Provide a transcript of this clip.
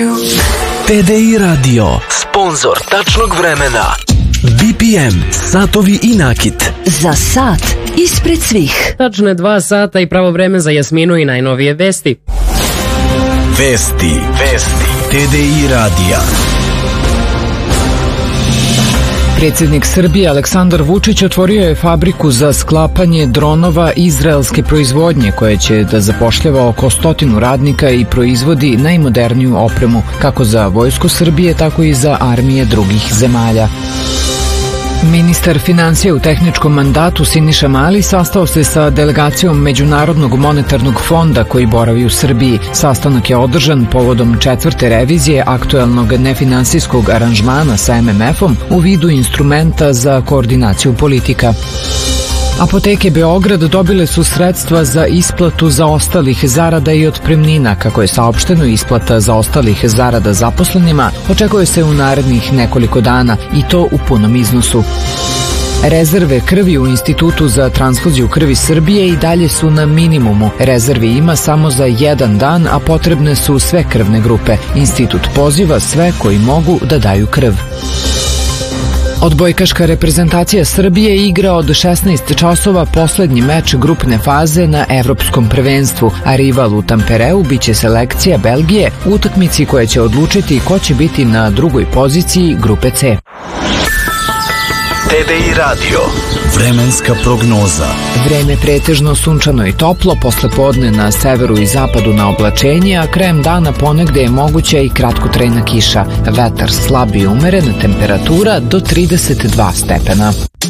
TDI Radio, sponzor tačnog vremena. BPM, satovi i nakit. Za sat ispred svih. Tačno je 2 sata i pravo vreme za Jasminu i najnovije vesti. Vesti TDI Radija. Predsjednik Srbije Aleksandar Vučić otvorio je fabriku za sklapanje dronova izraelske proizvodnje koja će da zapošljava oko 100 radnika i proizvodi najmoderniju opremu kako za vojsku Srbije, tako i za armije drugih zemalja. Ministar financija u tehničkom mandatu Siniša Mali sastao se sa delegacijom Međunarodnog monetarnog fonda koji boravi u Srbiji. Sastanak je održan povodom 4. revizije aktuelnog nefinansijskog aranžmana sa MMF-om u vidu instrumenta za koordinaciju politika. Apoteke Beograd dobile su sredstva za isplatu zaostalih zarada i otpremnina. Kako je saopšteno, isplata zaostalih zarada zaposlenima očekuje se u narednih nekoliko dana i to u punom iznosu. Rezerve krvi u Institutu za transfuziju krvi Srbije i dalje su na minimumu. Rezervi ima samo za 1 dan, a potrebne su sve krvne grupe. Institut poziva sve koji mogu da daju krv. Odbojkaška reprezentacija Srbije igra od 16 časova poslednji meč grupne faze na Evropskom prvenstvu, a rival u Tampereu biće selekcija Belgije u utakmici koja će odlučiti ko će biti na drugoj poziciji grupe C. TDI Radio, vremenska prognoza. Vreme pretežno sunčano i toplo, posle podne na severu i zapadu na oblačenje, a krajem dana ponegde je moguća i kratkotrajna kiša. Vetar slab i umeren, temperatura do 32 stepena.